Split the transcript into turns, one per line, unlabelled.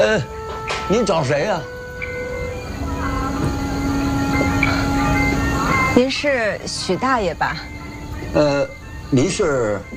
您找谁呀？
您是许大爷吧？
您是？